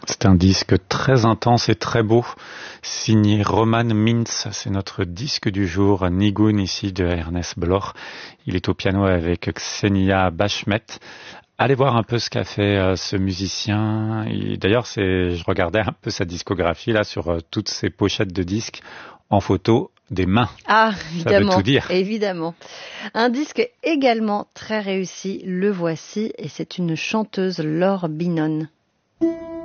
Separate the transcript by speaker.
Speaker 1: C'est un disque très intense et très beau, signé Roman Mintz. C'est notre disque du jour, Nigun ici de Ernest Bloch. Il est au piano avec Ksenia Bashmet. Allez voir un peu ce qu'a fait ce musicien. D'ailleurs, je regardais un peu sa discographie là sur toutes ses pochettes de disques en photo des mains.
Speaker 2: Ah, évidemment,
Speaker 1: ça veut tout dire.
Speaker 2: Évidemment. Un disque également très réussi, le voici, et c'est une chanteuse, Laure Binon.